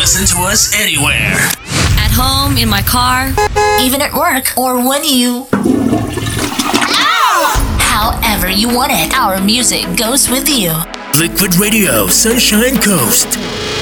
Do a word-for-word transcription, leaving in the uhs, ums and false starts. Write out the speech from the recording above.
listen to us anywhere. At home, in my car, even at work, or when you... However you want it, our music goes with you. Liquid Radio, Sunshine Coast.